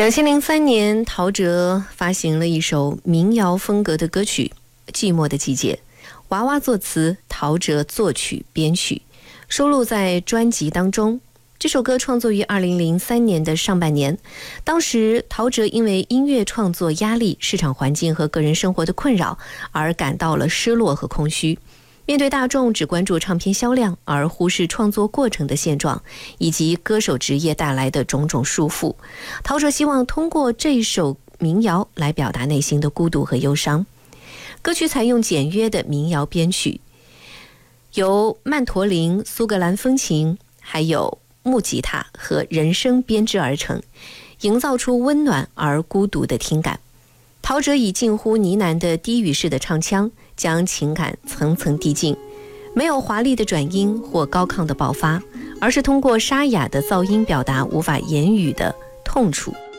2003年，陶喆发行了一首民谣风格的歌曲《寂寞的季节》，娃娃作词，陶喆作曲编曲，收录在专辑当中。这首歌创作于2003年的上半年，当时陶喆因为音乐创作压力、市场环境和个人生活的困扰而感到了失落和空虚。面对大众只关注唱片销量而忽视创作过程的现状，以及歌手职业带来的种种束缚，陶喆希望通过这一首民谣来表达内心的孤独和忧伤。歌曲采用简约的民谣编曲，由曼陀林、苏格兰风琴还有木吉他和人声编织而成，营造出温暖而孤独的听感。陶喆以近乎呢喃的低语式的唱腔，将情感层层递进，没有华丽的转音或高亢的爆发，而是通过沙哑的噪音表达无法言语的痛楚。